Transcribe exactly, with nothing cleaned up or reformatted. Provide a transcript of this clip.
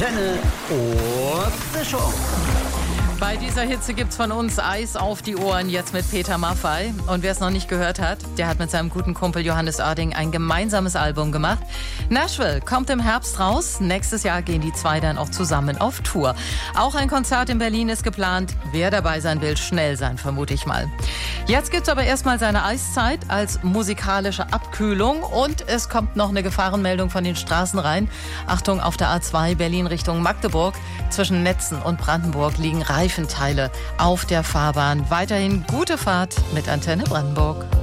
Antenne Ohrfrischung. Bei dieser Hitze gibt's von uns Eis auf die Ohren, jetzt mit Peter Maffay. Und wer es noch nicht gehört hat, der hat mit seinem guten Kumpel Johannes Oerding ein gemeinsames Album gemacht. Nashville kommt im Herbst raus. Nächstes Jahr gehen die zwei dann auch zusammen auf Tour. Auch ein Konzert in Berlin ist geplant. Wer dabei sein will, schnell sein, vermute ich mal. Jetzt gibt's aber erstmal seine Eiszeit als musikalische Abkühlung. Und es kommt noch eine Gefahrenmeldung von den Straßen rein. Achtung, auf der A zwei Berlin Richtung Magdeburg. Zwischen Netzen und Brandenburg liegen Reifenteile auf der Fahrbahn. Weiterhin gute Fahrt mit Antenne Brandenburg.